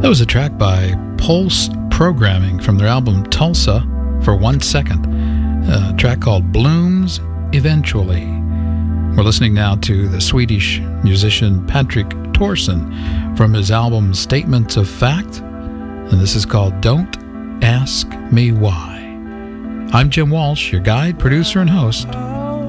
That was a track by Pulse Programming from their album Tulsa for 1 Second, a track called Blooms Eventually. We're listening now to the Swedish musician Patrick Torsen from his album Statements of Fact, and this is called Don't Ask Me Why. I'm Jim Walsh, your guide, producer, and host.